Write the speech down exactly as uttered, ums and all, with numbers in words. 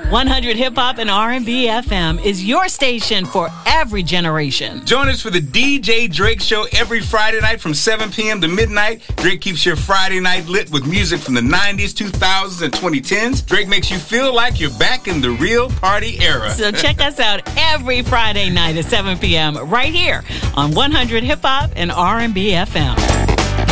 one hundred Hip Hop and R and B F M is your station for every generation. Join us for the D J Drake Show every Friday night from seven p.m. to midnight. Drake keeps your Friday night lit with music from the nineties, two thousands, and twenty tens. Drake makes you feel like you're back in the real party era. So check us out every Friday night at seven p.m. right here on one hundred Hip Hop and R and B F M.